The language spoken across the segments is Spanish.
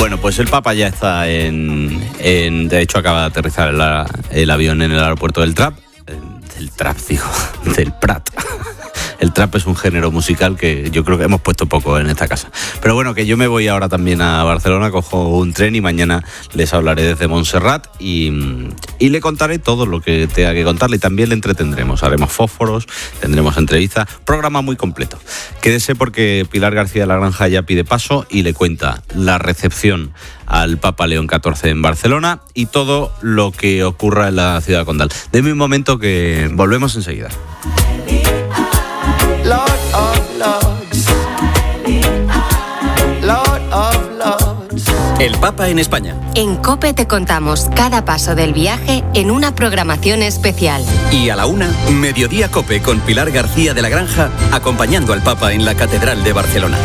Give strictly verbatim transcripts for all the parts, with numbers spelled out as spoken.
Bueno, pues el Papa ya está en... en de hecho, acaba de aterrizar el, el avión en el aeropuerto del Trap. Del Trap, digo, del Prat. El trap es un género musical que yo creo que hemos puesto poco en esta casa. Pero bueno, que yo me voy ahora también a Barcelona, cojo un tren y mañana les hablaré desde Montserrat y, y le contaré todo lo que tenga que contarle y también le entretendremos. Haremos fósforos, tendremos entrevistas, programa muy completo. Quédese porque Pilar García de la Granja ya pide paso y le cuenta la recepción al Papa León catorce en Barcelona y todo lo que ocurra en la ciudad condal. Deme un momento que volvemos enseguida. Lord of Lords, Lord of Lords. El Papa en España. En COPE te contamos cada paso del viaje en una programación especial. Y a la una, Mediodía COPE con Pilar García de la Granja, acompañando al Papa en la Catedral de Barcelona.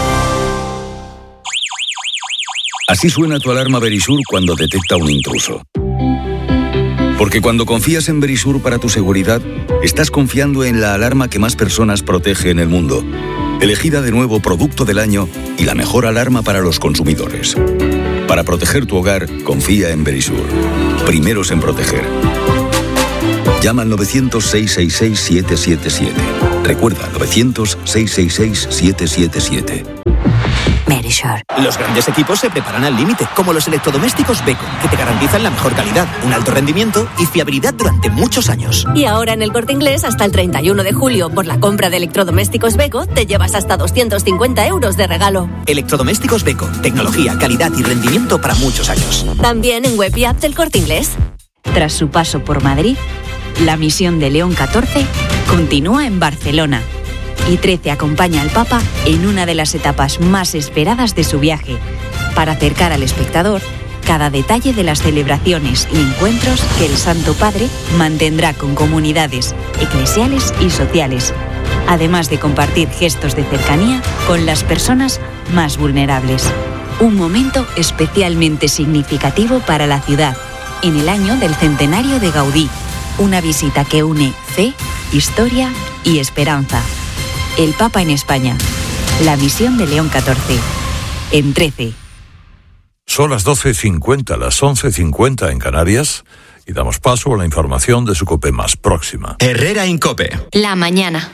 Así suena tu alarma Verisur cuando detecta un intruso. Porque cuando confías en Verisur para tu seguridad, estás confiando en la alarma que más personas protege en el mundo. Elegida de nuevo Producto del Año y la mejor alarma para los consumidores. Para proteger tu hogar, confía en Verisur. Primeros en proteger. Llama al novecientos, seiscientos sesenta y seis, siete siete siete. Recuerda, novecientos, seiscientos sesenta y seis, siete siete siete. Verisur. Los grandes equipos se preparan al límite, como los electrodomésticos Beko, que te garantizan la mejor calidad, un alto rendimiento y fiabilidad durante muchos años. Y ahora en El Corte Inglés, hasta el treinta y uno de julio, por la compra de electrodomésticos Beko, te llevas hasta doscientos cincuenta euros de regalo. Electrodomésticos Beko, tecnología, calidad y rendimiento para muchos años. También en web y app del Corte Inglés. Tras su paso por Madrid, la misión de León catorce continúa en Barcelona. Y trece acompaña al Papa en una de las etapas más esperadas de su viaje, para acercar al espectador cada detalle de las celebraciones y encuentros que el Santo Padre mantendrá con comunidades eclesiales y sociales, además de compartir gestos de cercanía con las personas más vulnerables. Un momento especialmente significativo para la ciudad, en el año del centenario de Gaudí, una visita que une fe, historia y esperanza. El Papa en España. La misión de León catorce. En trece. Son las doce cincuenta, las once cincuenta en Canarias y damos paso a la información de su COPE más próxima. Herrera en COPE. La mañana.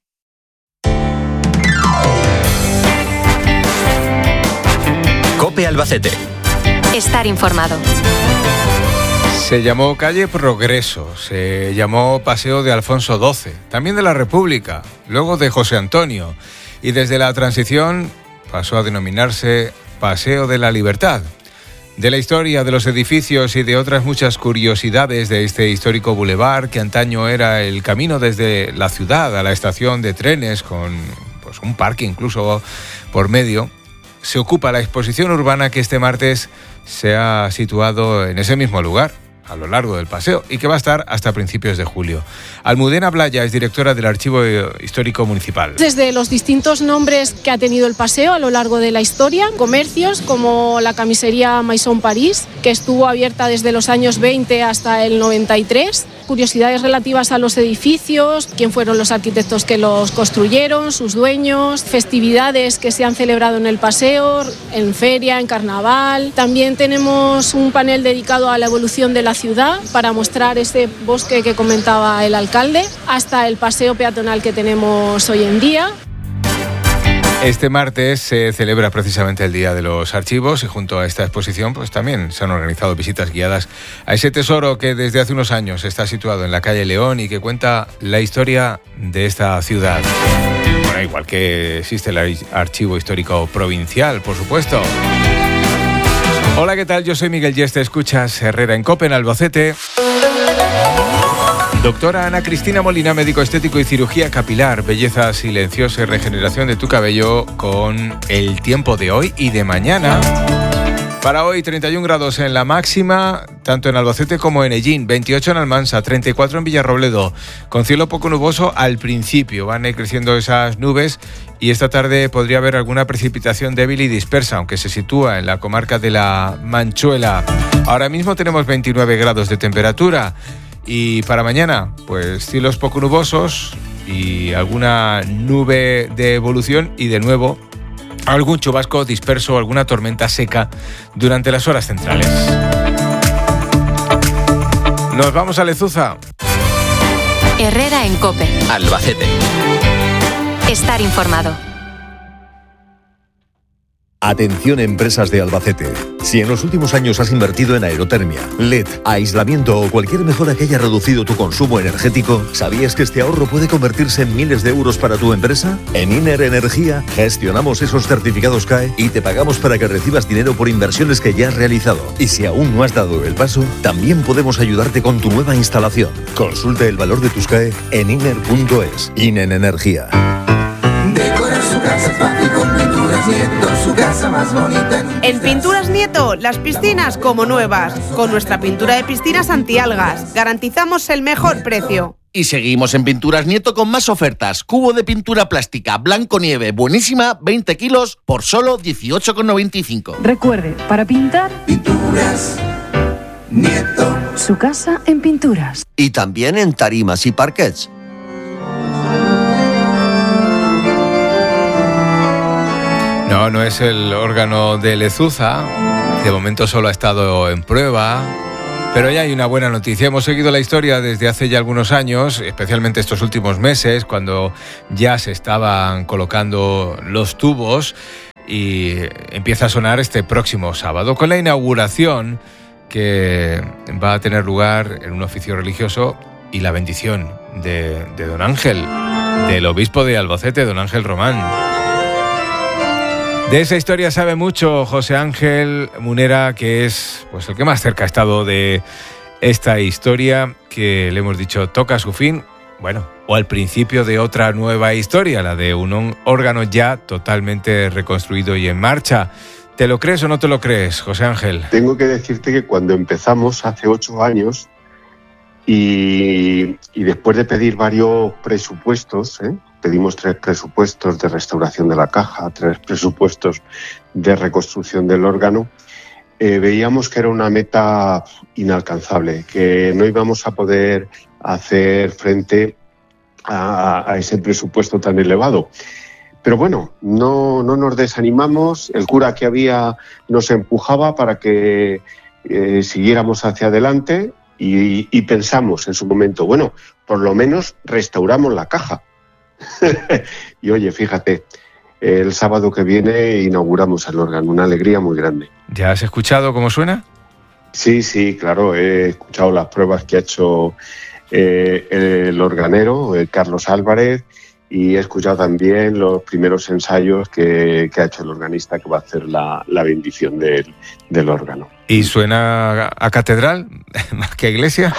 COPE Albacete. Estar informado. Se llamó calle Progreso, se llamó Paseo de Alfonso doce, también de la República, luego de José Antonio, y desde la transición pasó a denominarse Paseo de la Libertad. De la historia de los edificios y de otras muchas curiosidades de este histórico bulevar que antaño era el camino desde la ciudad a la estación de trenes con pues, un parque incluso por medio, se ocupa la exposición urbana que este martes se ha situado en ese mismo lugar, a lo largo del paseo, y que va a estar hasta principios de julio. Almudena Blaya es directora del Archivo Histórico Municipal. Desde los distintos nombres que ha tenido el paseo a lo largo de la historia, comercios como la camisería Maison París, que estuvo abierta desde los años veinte hasta el noventa y tres, curiosidades relativas a los edificios, quién fueron los arquitectos que los construyeron, sus dueños, festividades que se han celebrado en el paseo, en feria, en carnaval. También tenemos un panel dedicado a la evolución de la ciudad para mostrar ese bosque que comentaba el alcalde, hasta el paseo peatonal que tenemos hoy en día. Este martes se celebra precisamente el Día de los Archivos y junto a esta exposición pues también se han organizado visitas guiadas a ese tesoro que desde hace unos años está situado en la calle León y que cuenta la historia de esta ciudad. Bueno, igual que existe el Archivo Histórico Provincial, por supuesto. Hola, ¿qué tal? Yo soy Miguel Yeste, escuchas Herrera en COPE en Albacete. Doctora Ana Cristina Molina, médico estético y cirugía capilar, belleza silenciosa y regeneración de tu cabello con el tiempo de hoy y de mañana. Para hoy, treinta y un grados en la máxima, tanto en Albacete como en Ellín, veintiocho en Almansa, treinta y cuatro en Villarrobledo, con cielo poco nuboso al principio. Van a ir creciendo esas nubes y esta tarde podría haber alguna precipitación débil y dispersa, aunque se sitúa en la comarca de la Manchuela. Ahora mismo tenemos veintinueve grados de temperatura. Y para mañana, pues cielos poco nubosos y alguna nube de evolución y de nuevo algún chubasco disperso o alguna tormenta seca durante las horas centrales. Nos vamos a Lezuza. Herrera en COPE. Albacete. Estar informado. Atención empresas de Albacete. Si en los últimos años has invertido en aerotermia, L E D, aislamiento o cualquier mejora que haya reducido tu consumo energético, ¿sabías que este ahorro puede convertirse en miles de euros para tu empresa? En Iner Energía gestionamos esos certificados C A E y te pagamos para que recibas dinero por inversiones que ya has realizado. Y si aún no has dado el paso, también podemos ayudarte con tu nueva instalación. Consulta el valor de tus C A E en iner punto es. Iner Energía. Decora su casa fácil con Pinturas Nieto, su casa más bonita. En Pinturas Nieto, las piscinas como nuevas. Con nuestra pintura de piscinas antialgas, garantizamos el mejor precio. Y seguimos en Pinturas Nieto con más ofertas. Cubo de pintura plástica Blanco Nieve, buenísima, veinte kilos por solo dieciocho con noventa y cinco. Recuerde, para pintar, Pinturas Nieto. Su casa en pinturas. Y también en tarimas y parquets. No, no es el órgano de Lezuza. De momento solo ha estado en prueba. Pero ya hay una buena noticia. Hemos seguido la historia desde hace ya algunos años, especialmente estos últimos meses, cuando ya se estaban colocando los tubos, y empieza a sonar este próximo sábado con la inauguración que va a tener lugar en un oficio religioso y la bendición de, de don Ángel, del obispo de Albacete, don Ángel Román. De esa historia sabe mucho José Ángel Munera, que es pues el que más cerca ha estado de esta historia, que le hemos dicho toca su fin, bueno, o al principio de otra nueva historia, la de un órgano ya totalmente reconstruido y en marcha. ¿Te lo crees o no te lo crees, José Ángel? Tengo que decirte que cuando empezamos hace ocho años y, y después de pedir varios presupuestos, ¿eh? pedimos tres presupuestos de restauración de la caja, tres presupuestos de reconstrucción del órgano, eh, veíamos que era una meta inalcanzable, que no íbamos a poder hacer frente a, a ese presupuesto tan elevado. Pero bueno, no, no nos desanimamos, el cura que había nos empujaba para que eh, siguiéramos hacia adelante y, y pensamos en su momento, bueno, por lo menos restauramos la caja. Y oye, fíjate, el sábado que viene inauguramos el órgano, una alegría muy grande. ¿Ya has escuchado cómo suena? Sí, sí, claro, he escuchado las pruebas que ha hecho eh, el organero, eh, Carlos Álvarez, y he escuchado también los primeros ensayos que, que ha hecho el organista que va a hacer la, la bendición del, del órgano. ¿Y suena a catedral más que a iglesia?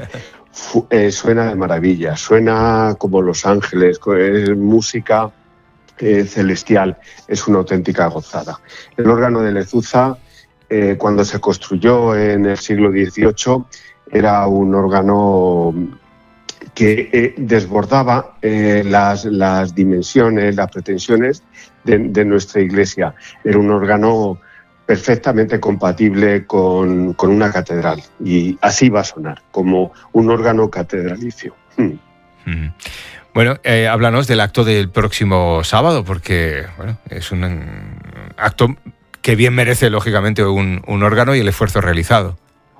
Eh, suena de maravilla, suena como Los Ángeles, es música eh, celestial, es una auténtica gozada. El órgano de Lezuza, eh, cuando se construyó en el siglo dieciocho, era un órgano que eh, desbordaba eh, las, las dimensiones, las pretensiones de, de nuestra iglesia. Era un órgano perfectamente compatible con, con una catedral, y así va a sonar, como un órgano catedralicio. Hmm. Mm. Bueno, eh, háblanos del acto del próximo sábado, porque bueno, es un, un acto que bien merece, lógicamente, un, un órgano y el esfuerzo realizado.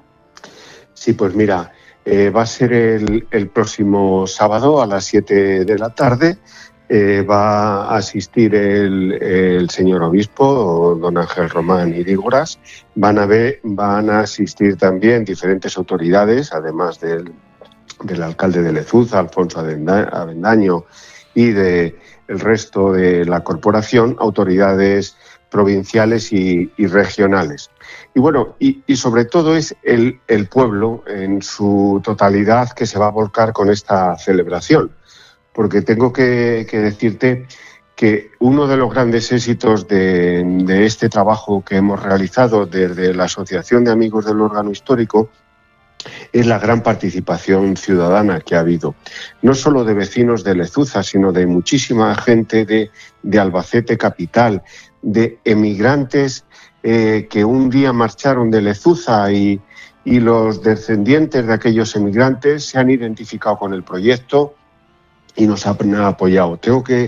Sí, pues mira, eh, va a ser el, el próximo sábado a las siete de la tarde. Eh, va a asistir el, el señor obispo, don Ángel Román Irígoras. Van a ver, van a asistir también diferentes autoridades, además del, del alcalde de Lezuza, Alfonso Avendaño, y de el resto de la corporación, autoridades provinciales y, y regionales. Y bueno, y, y sobre todo es el, el pueblo en su totalidad que se va a volcar con esta celebración. Porque tengo que, que decirte que uno de los grandes éxitos de, de este trabajo que hemos realizado desde la Asociación de Amigos del Órgano Histórico es la gran participación ciudadana que ha habido, no solo de vecinos de Lezuza, sino de muchísima gente de, de Albacete capital, de emigrantes eh, que un día marcharon de Lezuza y, y los descendientes de aquellos emigrantes se han identificado con el proyecto y nos han apoyado. Tengo que,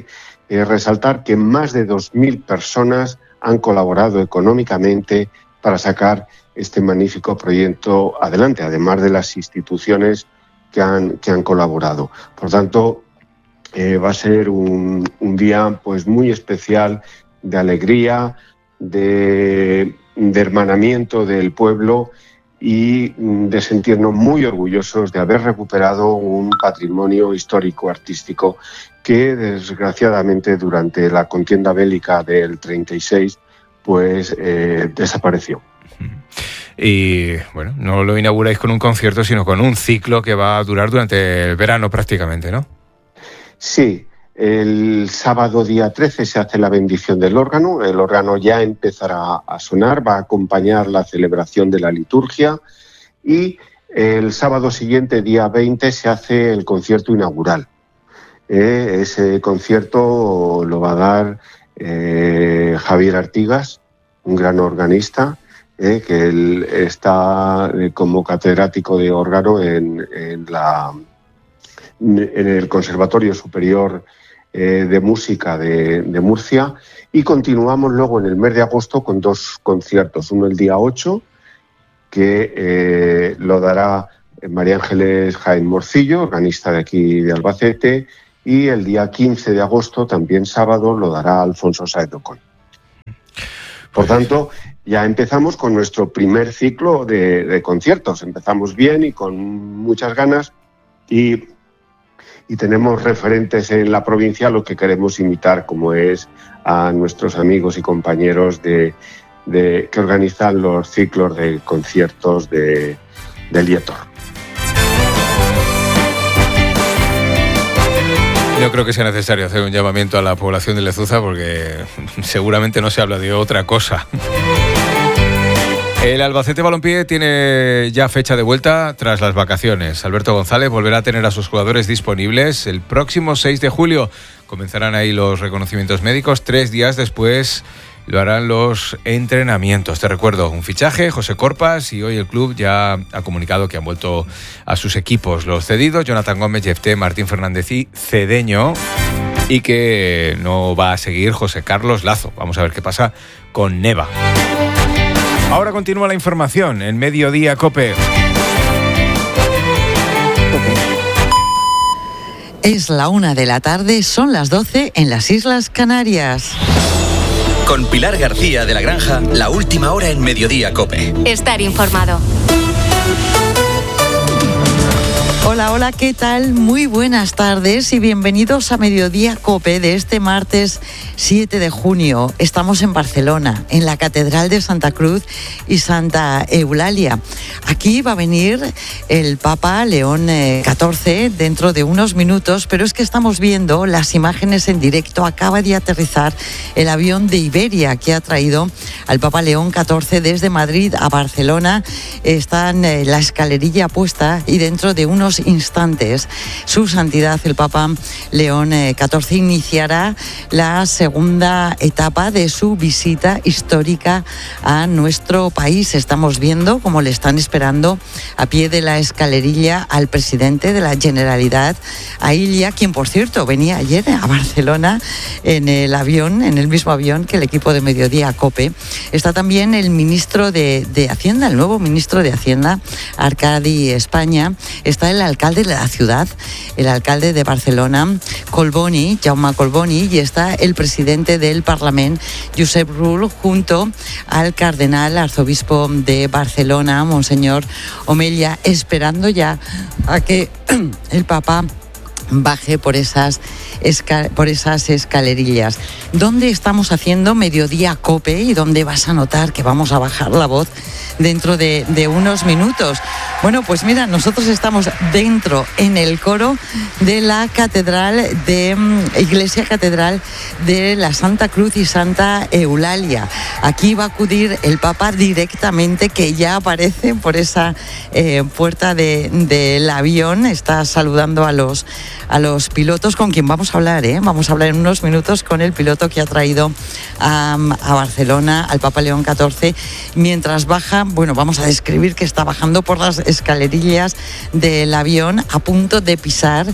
eh, resaltar que más de dos mil personas han colaborado económicamente para sacar este magnífico proyecto adelante, además de las instituciones que han, que han colaborado. Por tanto, eh, va a ser un, un día pues muy especial de alegría, de, de hermanamiento del pueblo y de sentirnos muy orgullosos de haber recuperado un patrimonio histórico artístico que desgraciadamente durante la contienda bélica del treinta y seis pues eh, desapareció. Y bueno, no lo inauguráis con un concierto, sino con un ciclo que va a durar durante el verano prácticamente, ¿no? Sí, el sábado día trece se hace la bendición del órgano, el órgano ya empezará a sonar, va a acompañar la celebración de la liturgia y el sábado siguiente, día veinte, se hace el concierto inaugural. Eh, ese concierto lo va a dar eh, Javier Artigas, un gran organista, eh, que él está eh, como catedrático de órgano en, en, la, en el Conservatorio Superior eh, de Música de, de Murcia, y continuamos luego en el mes de agosto con dos conciertos, uno el día ocho, que eh, lo dará María Ángeles Jaén Morcillo, organista de aquí de Albacete, y el día quince de agosto, también sábado, lo dará Alfonso Sáez de Ocón. Por tanto, ya empezamos con nuestro primer ciclo de, de conciertos. Empezamos bien y con muchas ganas y, y tenemos referentes en la provincia a lo que queremos imitar, como es a nuestros amigos y compañeros de, de, que organizan los ciclos de conciertos de, de Lietor. No creo que sea necesario hacer un llamamiento a la población de Lezuza porque seguramente no se habla de otra cosa. El Albacete Balompié tiene ya fecha de vuelta tras las vacaciones. Alberto González volverá a tener a sus jugadores disponibles el próximo seis de julio. Comenzarán ahí los reconocimientos médicos. Tres días después lo harán los entrenamientos. Te recuerdo, un fichaje, José Corpas, y hoy el club ya ha comunicado que han vuelto a sus equipos los cedidos, Jonathan Gómez, Jefté, Martín Fernández y Cedeño, y que no va a seguir José Carlos Lazo. Vamos a ver qué pasa con Neva. Ahora continúa la información en Mediodía COPE. Es la una de la tarde, son las doce en las Islas Canarias. Con Pilar García de la Granja, la última hora en Mediodía COPE. Estar informado. Hola, hola, ¿qué tal? Muy buenas tardes y bienvenidos a Mediodía COPE de este martes siete de junio. Estamos en Barcelona, en la Catedral de Santa Cruz y Santa Eulalia. Aquí va a venir el Papa León catorce dentro de unos minutos, pero es que estamos viendo las imágenes en directo. Acaba de aterrizar el avión de Iberia que ha traído al Papa León catorce desde Madrid a Barcelona. Está en la escalerilla puesta y dentro de unos instantes su santidad el Papa León catorce iniciará la segunda etapa de su visita histórica a nuestro país. Estamos viendo cómo le están esperando a pie de la escalerilla al presidente de la Generalitat, a Illa, quien por cierto venía ayer a Barcelona en el avión, en el mismo avión que el equipo de Mediodía COPE. Está también el ministro de, de Hacienda, el nuevo ministro de Hacienda, Arcadi España. Está el alcalde de la ciudad, el alcalde de Barcelona, Collboni, Jaume Collboni, y está el presidente del Parlament, Josep Rull, junto al cardenal arzobispo de Barcelona, Monseñor Omella, esperando ya a que el Papa baje por esas, esca- por esas escalerillas. ¿Dónde estamos haciendo Mediodía COPE y dónde vas a notar que vamos a bajar la voz dentro de, de unos minutos? Bueno, pues mira, nosotros estamos dentro, en el coro de la Catedral de Iglesia Catedral de la Santa Cruz y Santa Eulalia. Aquí va a acudir el Papa directamente, que ya aparece por esa eh, puerta de, del avión. Está saludando a los, a los pilotos con quien vamos a vamos a hablar, ¿eh? Vamos a hablar en unos minutos con el piloto que ha traído a, a Barcelona al Papa León catorce. Mientras baja, bueno, vamos a describir que está bajando por las escalerillas del avión a punto de pisar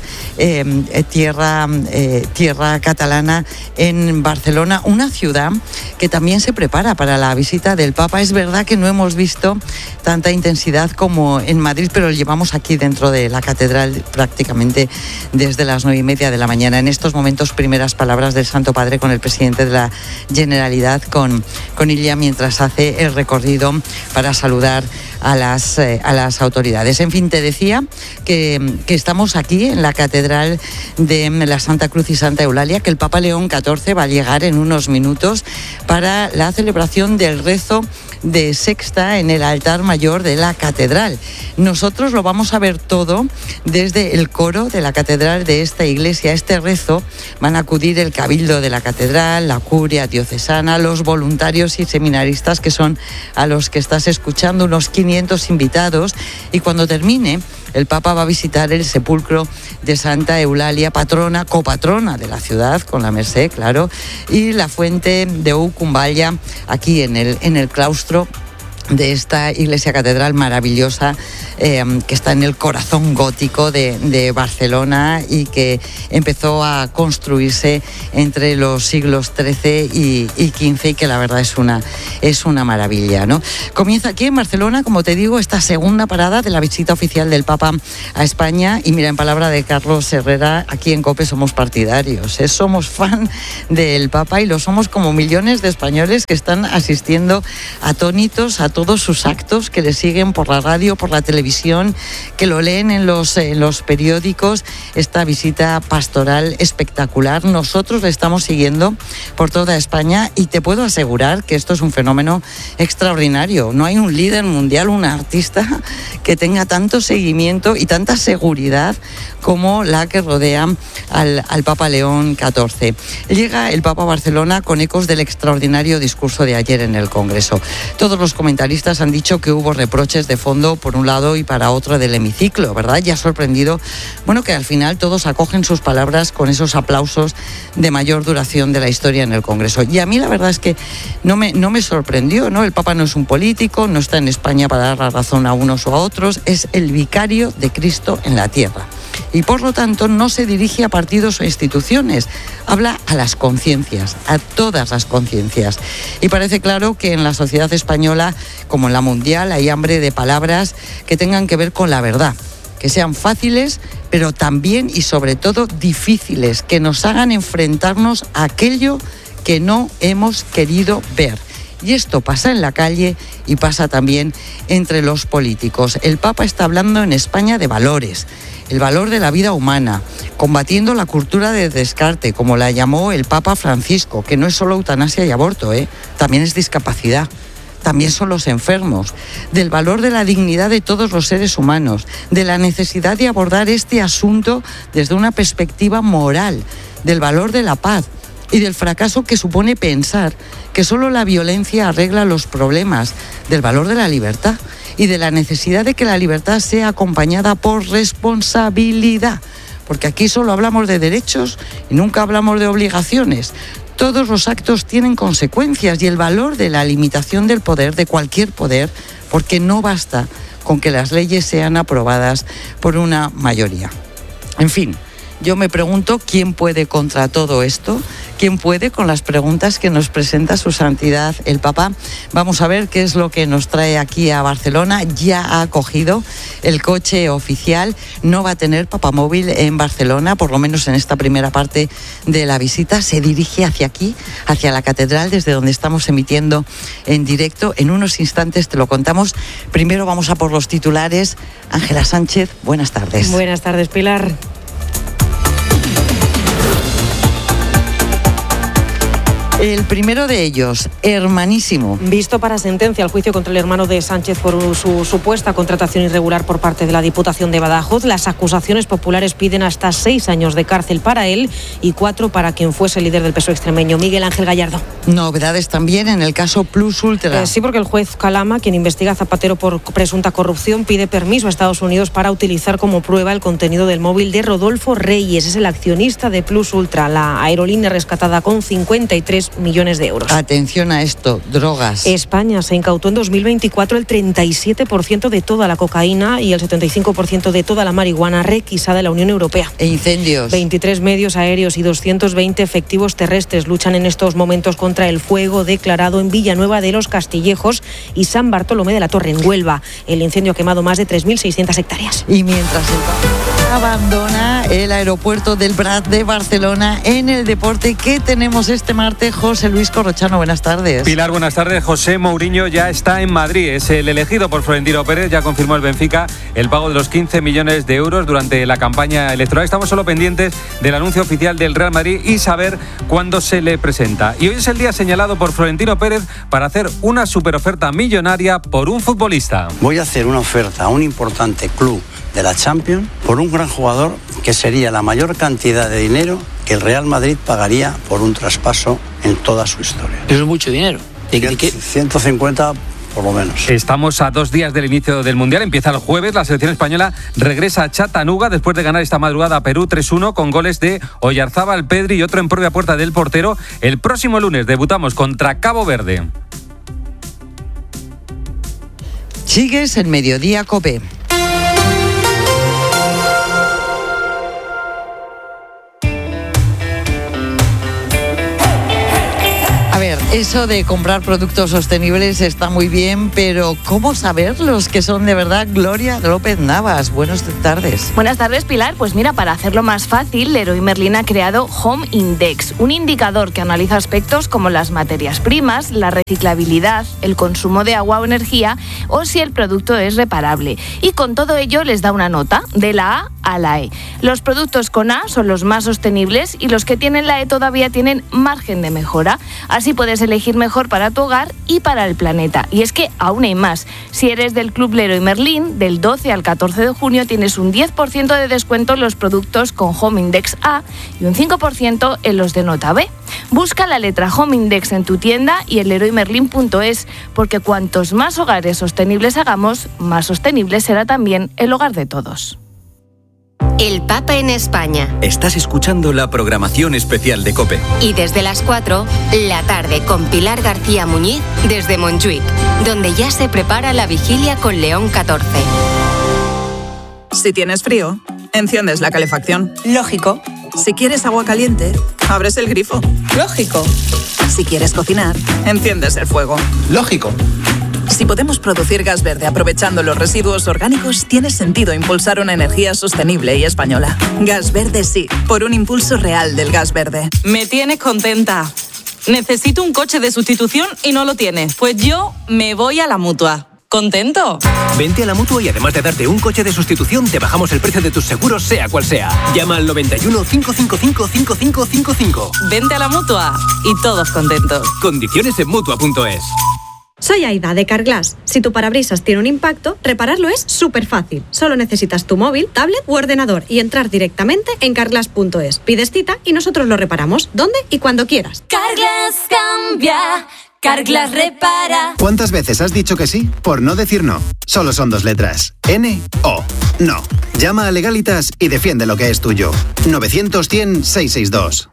eh, tierra, eh, tierra catalana en Barcelona, una ciudad que también se prepara para la visita del Papa. Es verdad que no hemos visto tanta intensidad como en Madrid, pero llevamos aquí dentro de la catedral prácticamente desde las nueve y media de la mañana. En estos momentos, primeras palabras del Santo Padre con el presidente de la Generalitat, con, con Illa, mientras hace el recorrido para saludar a las, eh, a las autoridades. En fin, te decía que, que estamos aquí en la catedral de la Santa Cruz y Santa Eulalia, que el Papa León catorce va a llegar en unos minutos para la celebración del rezo de sexta en el altar mayor de la catedral. Nosotros lo vamos a ver todo desde el coro de la catedral de esta iglesia. A este rezo van a acudir el cabildo de la catedral, la curia diocesana, los voluntarios y seminaristas, que son a los que estás escuchando, unos quinientos invitados, y cuando termine el Papa va a visitar el sepulcro de Santa Eulalia, patrona, copatrona de la ciudad, con la Merced, claro, y la fuente de Ucumballa, aquí en el, en el claustro de esta iglesia catedral maravillosa eh, que está en el corazón gótico de, de Barcelona y que empezó a construirse entre los siglos trece y, y quince, y que la verdad es una, es una maravilla, ¿no? Comienza aquí en Barcelona, como te digo, esta segunda parada de la visita oficial del Papa a España. Y mira, en palabra de Carlos Herrera, aquí en COPE somos partidarios, ¿eh? Somos fan del Papa, y lo somos como millones de españoles que están asistiendo atónitos a todos sus actos, que le siguen por la radio, por la televisión, que lo leen en los, en los periódicos. Esta visita pastoral espectacular, nosotros la estamos siguiendo por toda España, y te puedo asegurar que esto es un fenómeno extraordinario. No hay un líder mundial, un artista que tenga tanto seguimiento y tanta seguridad como la que rodea al, al Papa León catorce. Llega el Papa a Barcelona con ecos del extraordinario discurso de ayer en el Congreso. Todos los comentaristas han dicho que hubo reproches de fondo por un lado y para otro del hemiciclo, ¿verdad? Ya ha sorprendido, bueno, que al final todos acogen sus palabras con esos aplausos de mayor duración de la historia en el Congreso. Y a mí la verdad es que no me, no me sorprendió, ¿no? El Papa no es un político, no está en España para dar la razón a unos o a otros, es el vicario de Cristo en la tierra. Y por lo tanto no se dirige a partidos o instituciones, habla a las conciencias, a todas las conciencias. Y parece claro que en la sociedad española, como en la mundial, hay hambre de palabras que tengan que ver con la verdad, que sean fáciles, pero también y sobre todo difíciles, que nos hagan enfrentarnos a aquello que no hemos querido ver. Y esto pasa en la calle y pasa también entre los políticos. El Papa está hablando en España de valores, el valor de la vida humana, combatiendo la cultura de descarte, como la llamó el Papa Francisco, que no es solo eutanasia y aborto, ¿eh? También es discapacidad, también son los enfermos, del valor de la dignidad de todos los seres humanos, de la necesidad de abordar este asunto desde una perspectiva moral, del valor de la paz y del fracaso que supone pensar que solo la violencia arregla los problemas, del valor de la libertad y de la necesidad de que la libertad sea acompañada por responsabilidad, porque aquí solo hablamos de derechos y nunca hablamos de obligaciones. Todos los actos tienen consecuencias, y el valor de la limitación del poder, de cualquier poder, porque no basta con que las leyes sean aprobadas por una mayoría. En fin, yo me pregunto quién puede contra todo esto, quién puede con las preguntas que nos presenta su santidad el Papa. Vamos a ver qué es lo que nos trae aquí a Barcelona. Ya ha cogido el coche oficial, no va a tener papamóvil en Barcelona, por lo menos en esta primera parte de la visita. Se dirige hacia aquí, hacia la catedral, desde donde estamos emitiendo en directo. En unos instantes te lo contamos. Primero vamos a por los titulares. Ángela Sánchez, buenas tardes. Buenas tardes, Pilar. El primero de ellos, hermanísimo. Visto para sentencia el juicio contra el hermano de Sánchez por su supuesta contratación irregular por parte de la Diputación de Badajoz. Las acusaciones populares piden hasta seis años de cárcel para él y cuatro para quien fuese líder del P S O E extremeño, Miguel Ángel Gallardo. Novedades también en el caso Plus Ultra. Eh, sí, porque el juez Calama, quien investiga a Zapatero por presunta corrupción, pide permiso a Estados Unidos para utilizar como prueba el contenido del móvil de Rodolfo Reyes. Es el accionista de Plus Ultra, la aerolínea rescatada con cincuenta y tres millones de euros. Atención a esto, drogas. España se incautó en dos mil veinticuatro el treinta y siete por ciento de toda la cocaína y el setenta y cinco por ciento de toda la marihuana requisada en la Unión Europea. E incendios. veintitrés medios aéreos y doscientos veinte efectivos terrestres luchan en estos momentos contra el fuego declarado en Villanueva de los Castillejos y San Bartolomé de la Torre, en Huelva. El incendio ha quemado más de tres mil seiscientas hectáreas. Y mientras el abandona el aeropuerto del Prat de Barcelona, en el deporte, ¿qué tenemos este martes? José Luis Corrochano, buenas tardes. Pilar, buenas tardes. José Mourinho ya está en Madrid. Es el elegido por Florentino Pérez. Ya confirmó el Benfica el pago de los quince millones de euros durante la campaña electoral. Estamos solo pendientes del anuncio oficial del Real Madrid y saber cuándo se le presenta. Y hoy es el día señalado por Florentino Pérez para hacer una superoferta millonaria por un futbolista. Voy a hacer una oferta a un importante club de la Champions por un gran jugador que sería la mayor cantidad de dinero que el Real Madrid pagaría por un traspaso en toda su historia. Eso es mucho dinero. ¿De qué? ciento cincuenta por lo menos. Estamos a dos días del inicio del Mundial. Empieza el jueves. La selección española regresa a Chattanooga después de ganar esta madrugada a Perú tres uno con goles de Oyarzábal, Pedri y otro en propia puerta del portero. El próximo lunes debutamos contra Cabo Verde. Sigues en Mediodía COPE. A ver, eso de comprar productos sostenibles está muy bien, pero ¿cómo saber los que son de verdad? Gloria López Navas, buenas tardes. Buenas tardes, Pilar. Pues mira, para hacerlo más fácil, Leroy Merlin ha creado Home Index, un indicador que analiza aspectos como las materias primas, la reciclabilidad, el consumo de agua o energía o si el producto es reparable. Y con todo ello les da una nota, de la A a la E. Los productos con A son los más sostenibles y los que tienen la E todavía tienen margen de mejora. Así puedes elegir mejor para tu hogar y para el planeta. Y es que aún hay más. Si eres del Club Leroy Merlin, del doce al catorce de junio tienes un diez por ciento de descuento en los productos con Home Index A y un cinco por ciento en los de nota B. Busca la letra Home Index en tu tienda y en leroy merlin punto es, porque cuantos más hogares sostenibles hagamos, más sostenible será también el hogar de todos. El Papa en España. Estás escuchando la programación especial de COPE. Y desde las cuatro, la tarde con Pilar García Muñiz desde Montjuic, donde ya se prepara la vigilia con León catorce. Si tienes frío, enciendes la calefacción. Lógico. Si quieres agua caliente, abres el grifo. Lógico. Si quieres cocinar, enciendes el fuego. Lógico. Si podemos producir gas verde aprovechando los residuos orgánicos, tiene sentido impulsar una energía sostenible y española. Gas verde sí, por un impulso real del gas verde. Me tienes contenta. Necesito un coche de sustitución y no lo tienes. Pues yo me voy a la Mutua. ¿Contento? Vente a la Mutua y además de darte un coche de sustitución, te bajamos el precio de tus seguros, sea cual sea. Llama al noventa y uno, cinco cinco cinco, cinco cinco cinco cinco. Vente a la Mutua y todos contentos. Condiciones en Mutua punto es. Soy Aida de Carglass. Si tu parabrisas tiene un impacto, repararlo es súper fácil. Solo necesitas tu móvil, tablet u ordenador y entrar directamente en carglass punto es. Pides cita y nosotros lo reparamos donde y cuando quieras. Carglass cambia, Carglass repara. ¿Cuántas veces has dicho que sí por no decir no? Solo son dos letras. N O. No. Llama a Legalitas y defiende lo que es tuyo. novecientos, cien, seiscientos sesenta y dos.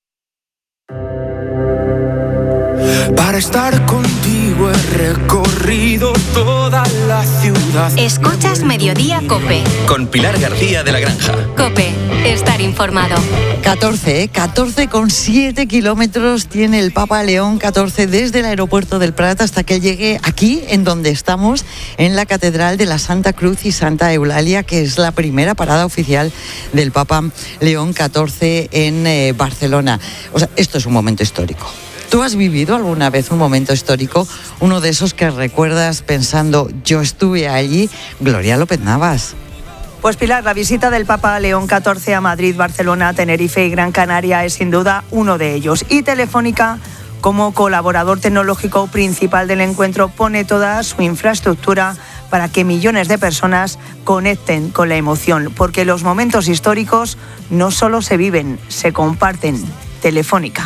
Para estar contigo he recorrido toda la ciudad. Escuchas Mediodía COPE. Con Pilar García de la Granja. COPE. Estar informado. catorce, ¿eh? catorce con siete kilómetros tiene el Papa León catorce desde el aeropuerto del Prat hasta que llegue aquí, en donde estamos, en la Catedral de la Santa Cruz y Santa Eulalia, que es la primera parada oficial del Papa León catorce en eh, Barcelona. O sea, esto es un momento histórico. ¿Tú has vivido alguna vez un momento histórico, uno de esos que recuerdas pensando, yo estuve allí? Gloria López Navas. Pues Pilar, la visita del Papa León catorce a Madrid, Barcelona, Tenerife y Gran Canaria es sin duda uno de ellos. Y Telefónica como colaborador tecnológico principal del encuentro, pone toda su infraestructura para que millones de personas conecten con la emoción, porque los momentos históricos no solo se viven, se comparten. Telefónica.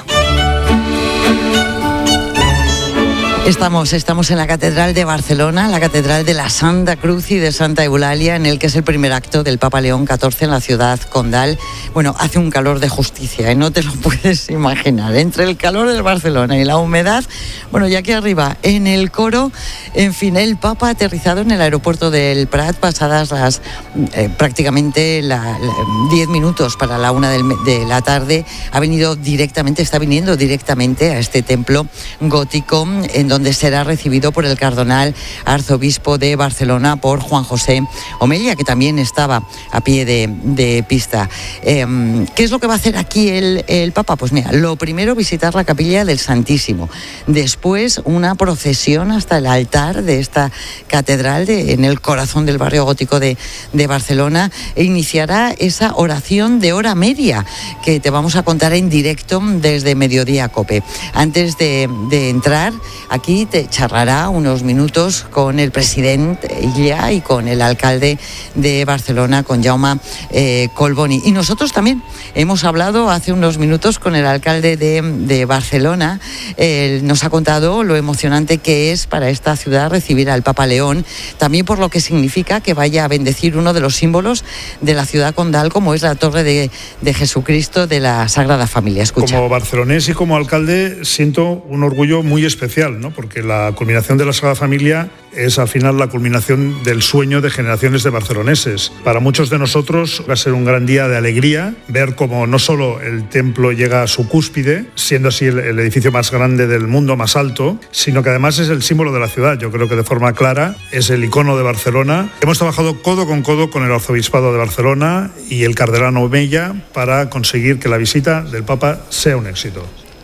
Estamos, estamos en la Catedral de Barcelona, la Catedral de la Santa Cruz y de Santa Eulalia, en el que es el primer acto del Papa León catorce en la ciudad condal. Bueno, hace un calor de justicia, ¿eh? No te lo puedes imaginar. Entre el calor del Barcelona y la humedad, bueno, ya aquí arriba, en el coro, en fin, el Papa ha aterrizado en el aeropuerto del Prat, pasadas las eh, prácticamente la, la, diez minutos para la una del, de la tarde. Ha venido directamente, está viniendo directamente a este templo gótico, en donde donde será recibido por el cardenal arzobispo de Barcelona, por Juan José Omelia, que también estaba a pie de, de pista. Eh, ¿Qué es lo que va a hacer aquí el, el Papa? Pues mira, lo primero, visitar la capilla del Santísimo. Después, una procesión hasta el altar de esta catedral de, en el corazón del barrio gótico de, de Barcelona, e iniciará esa oración de hora media que te vamos a contar en directo desde Mediodía Cope. Antes de, de entrar aquí, Aquí te charlará unos minutos con el presidente Illa y con el alcalde de Barcelona, con Jaume eh, Collboni. Y nosotros también hemos hablado hace unos minutos con el alcalde de, de Barcelona. Eh, nos ha contado lo emocionante que es para esta ciudad recibir al Papa León, también por lo que significa que vaya a bendecir uno de los símbolos de la ciudad condal, como es la Torre de, de Jesucristo de la Sagrada Familia. Escucha. Como barcelonés y como alcalde siento un orgullo muy especial, ¿no? Porque la culminación de la Sagrada Familia es al final la culminación del sueño de generaciones de barceloneses. Para muchos de nosotros va a ser un gran día de alegría ver cómo no solo el templo llega a su cúspide, siendo así el, el edificio más grande del mundo, más alto, sino que además es el símbolo de la ciudad. Yo creo que de forma clara es el icono de Barcelona. Hemos trabajado codo con codo con el Arzobispado de Barcelona y el cardenal Omeya para conseguir que la visita del Papa sea un éxito.